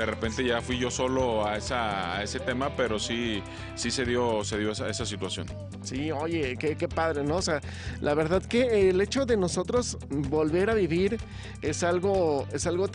de repente ya fui yo solo a ese tema, pero sí se dio esa situación. Sí, oye, qué padre, ¿no? O sea, la verdad que el hecho de nosotros volver a vivir es algo